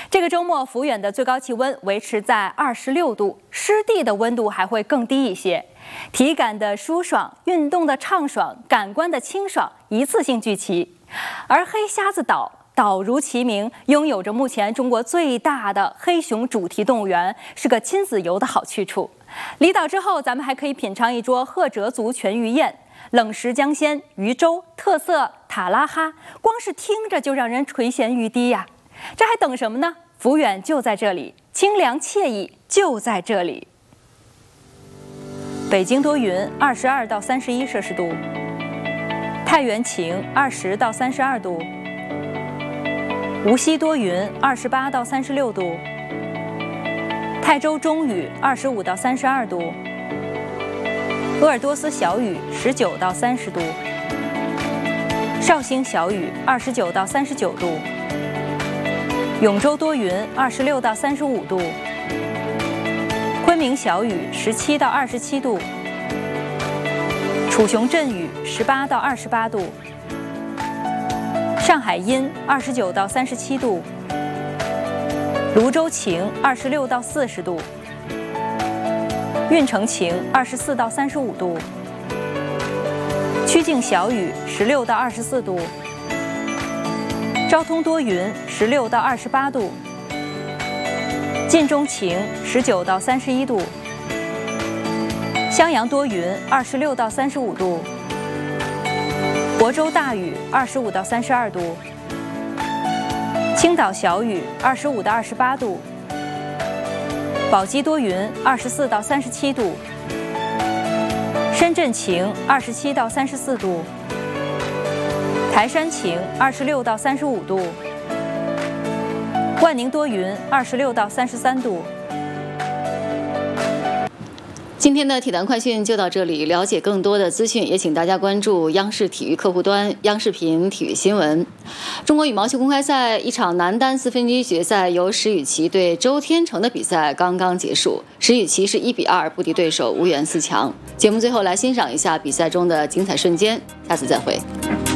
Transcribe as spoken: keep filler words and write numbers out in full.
这个周末，抚远的最高气温维持在二十六度，湿地的温度还会更低一些。体感的舒爽，运动的畅爽，感官的清爽，一次性聚齐。而黑瞎子岛，岛如其名，拥有着目前中国最大的黑熊主题动物园，是个亲子游的好去处。离岛之后，咱们还可以品尝一桌赫哲族全鱼宴。冷食江鲜、鱼粥、特色塔拉哈，光是听着就让人垂涎欲滴呀！这还等什么呢？抚远就在这里，清凉惬意就在这里。北京多云，二十二到三十一摄氏度；太原晴，二十到三十二度；无锡多云，二十八到三十六度；泰州中雨，二十五到三十二度。鄂尔多斯小雨，十九到三十度；绍兴小雨，二十九到三十九度；永州多云，二十六到三十五度；昆明小雨，十七到二十七度；楚雄阵雨，十八到二十八度；上海阴，二十九到三十七度；泸州晴，二十六到四十度。运城晴，二十四到三十五度；曲靖小雨，十六到二十四度；昭通多云，十六到二十八度；晋中晴，十九到三十一度；襄阳多云，二十六到三十五度；亳州大雨，二十五到三十二度；青岛小雨，二十五到二十八度。宝鸡多云，二十四到三十七度；深圳晴，二十七到三十四度；台山晴，二十六到三十五度；万宁多云，二十六到三十三度。 今天的体坛快讯就到这里，了解更多的资讯，也请大家关注央视体育客户端、央视频体育新闻。中国羽毛球公开赛一场男单四分之一决赛，由石宇奇对周天成的比赛刚刚结束，石宇奇是一比二不敌对手，无缘四强。节目最后来欣赏一下比赛中的精彩瞬间，下次再会。